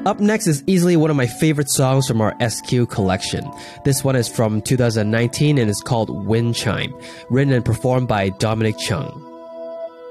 Up next is easily one of my favorite songs from our SQ collection. This one is from 2019 and is called Wind Chime, written and performed by Dominic Chung.